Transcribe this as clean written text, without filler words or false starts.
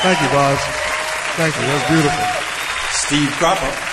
Thank you, Boz. Thank you. That was beautiful. Steve Cropper.